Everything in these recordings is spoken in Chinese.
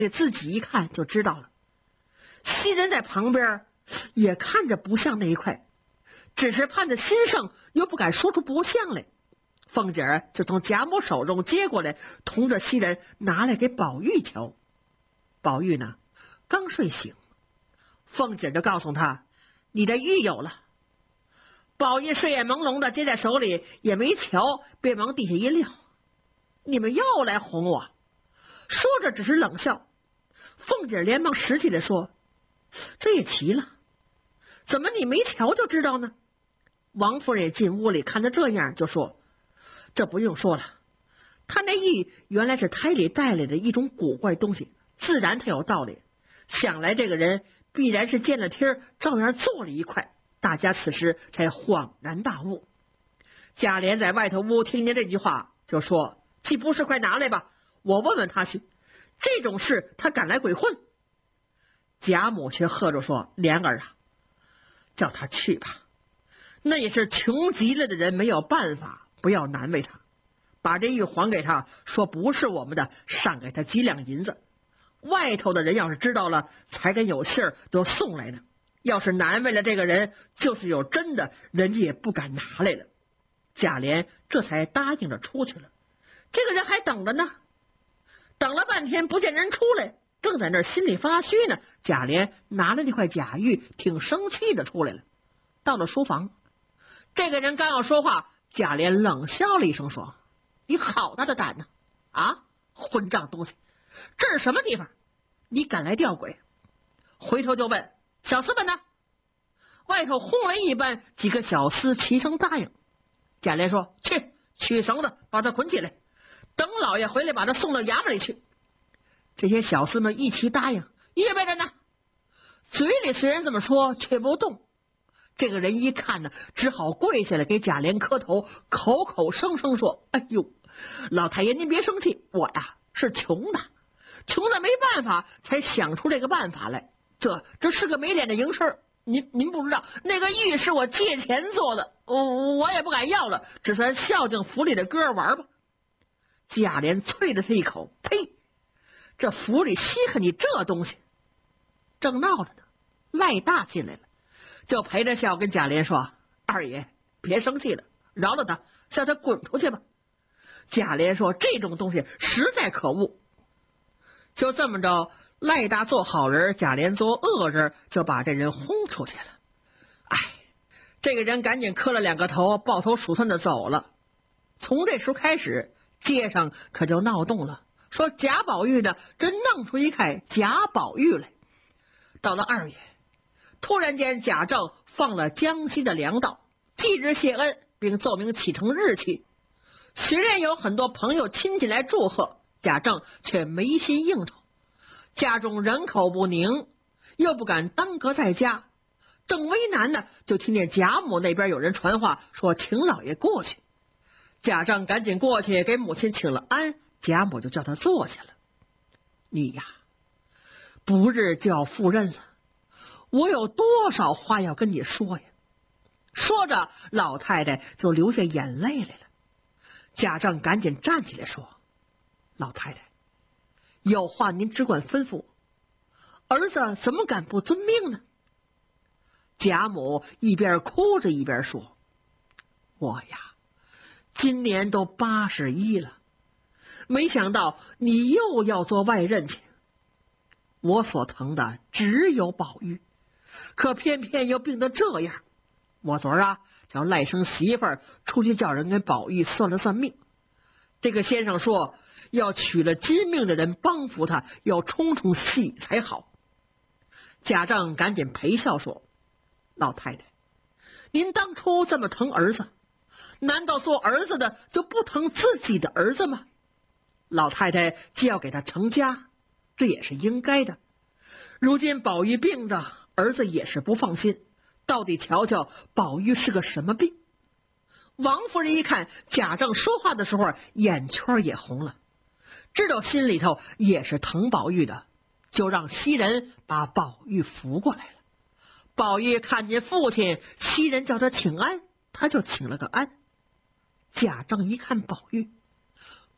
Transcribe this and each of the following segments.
给自己一看就知道了。袭人在旁边也看着不像那一块，只是盼着心上，又不敢说出不像来。凤姐儿就从贾母手中接过来，同着袭人拿来给宝玉瞧。宝玉呢，刚睡醒，凤姐就告诉他：“你的玉有了。”宝玉睡眼朦胧的接在手里，也没瞧，便往地下一撂：“你们又来哄我！”说着只是冷笑。凤姐连忙拾起来说：“这也奇了，怎么你没瞧就知道呢？”王夫人也进屋里看着这样，就说：“这不用说了，他那玉原来是胎里带来的一种古怪东西，自然他有道理。想来这个人必然是见了天照样做了一块。”大家此时才恍然大悟。贾琏在外头屋听见这句话，就说：“既不是，快拿来吧，我问问他去。这种事他敢来鬼混。”贾母却喝着说：“莲儿啊，叫他去吧，那也是穷极了的人，没有办法，不要难为他。把这玉还给他，说不是我们的，赏给他几两银子。外头的人要是知道了，才敢有信儿都送来呢。要是难为了这个人，就是有真的，人家也不敢拿来了。”贾琏这才答应着出去了。这个人还等着呢，等了半天不见人出来，正在那儿心里发虚呢。贾琏拿了那块假玉，挺生气的出来了。到了书房，这个人刚要说话，贾琏冷笑了一声说：“你好大的胆呢！啊，混账东西，这是什么地方？你敢来吊鬼？”回头就问：“小厮们呢？”外头轰雷一般，几个小厮齐声答应。贾琏说：“去，取绳子把他捆起来，等老爷回来把他送到衙门里去。”这些小厮们一齐答应，预备着呢。嘴里虽然这么说，却不动。这个人一看呢，只好跪下来给贾琏磕头，口口声声说：“哎呦，老太爷您别生气，我呀是穷的，穷的没办法，才想出这个办法来。这是个没脸的营事儿。您不知道，那个玉是我借钱做的，我也不敢要了，只算孝敬府里的哥儿玩吧。”贾琏啐了他一口：“呸！这府里稀罕你这东西！”正闹着呢，赖大进来了，就陪着笑跟贾琏说：“二爷别生气了，饶了他，叫他滚出去吧。”贾琏说：“这种东西实在可恶。”就这么着，赖大做好人，贾琏做恶人，就把这人轰出去了。哎，这个人赶紧磕了两个头，抱头鼠窜的走了。从这时候开始，街上可就闹动了，说贾宝玉呢，真弄出一块贾宝玉来。到了2月，突然间贾政放了江西的粮道，即日谢恩，并奏明启程日期。虽然有很多朋友亲戚来祝贺，贾政却没心应酬。家中人口不宁，又不敢耽搁在家，正为难呢，就听见贾母那边有人传话说请老爷过去。贾政赶紧过去给母亲请了安，贾母就叫他坐下了。你呀，不日就要赴任了，我有多少话要跟你说呀。说着，老太太就流下眼泪来了。贾政赶紧站起来说：“老太太，有话您只管吩咐，儿子怎么敢不遵命呢？”贾母一边哭着一边说：“我呀，今年都81了，没想到你又要做外任去。我所疼的只有宝玉，可偏偏又病得这样。我昨儿叫赖生媳妇儿出去叫人给宝玉算了算命，这个先生说要取了金命的人帮扶他，要冲冲戏才好。”贾政赶紧陪笑说：“老太太，您当初这么疼儿子，难道做儿子的就不疼自己的儿子吗？老太太既要给他成家，这也是应该的。如今宝玉病着，儿子也是不放心，到底瞧瞧宝玉是个什么病。”王夫人一看贾政说话的时候眼圈也红了，知道心里头也是疼宝玉的，就让袭人把宝玉扶过来了。宝玉看见父亲，袭人叫他请安，他就请了个安。贾政一看宝玉，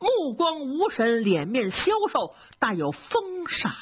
目光无神，脸面消瘦，大有风煞